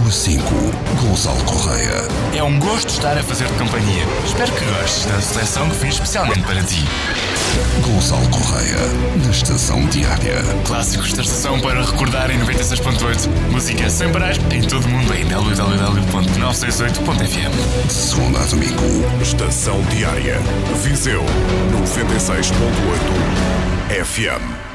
Número 5, Gonçalo Correia. É um gosto estar a fazer-te companhia. Espero que gostes da seleção que fiz especialmente para ti. Gonçalo Correia, na Estação Diária. Clássicos da estação para recordar em 96.8. Música sem parar em todo o mundo em www.968.fm. De segunda a domingo. Estação Diária. Viseu 96.8 FM.